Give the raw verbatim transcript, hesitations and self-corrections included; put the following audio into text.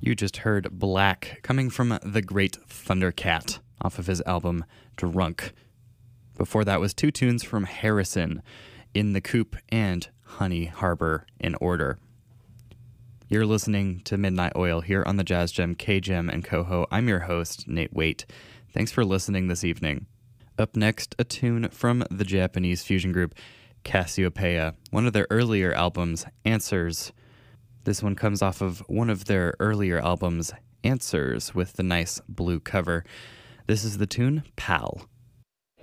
You just heard Black coming from the great Thundercat off of his album Drunk. Before that was two tunes from Harrison, In the Coop and Honey Harbor in order. You're listening to Midnight Oil here on the Jazz Gem, K-Gem and Coho. I'm your host, Nate Waite. Thanks for listening this evening. Up next, a tune from the Japanese fusion group Cassiopeia, one of their earlier albums, Answers. This one comes off of one of their earlier albums, Answers, with the nice blue cover. This is the tune, Pal.